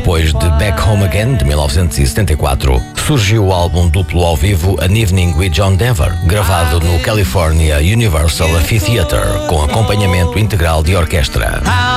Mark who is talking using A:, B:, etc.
A: depois de Back Home Again, de 1974, surgiu o álbum duplo ao vivo An Evening with John Denver, gravado no California Universal Amphitheater, com acompanhamento integral de orquestra.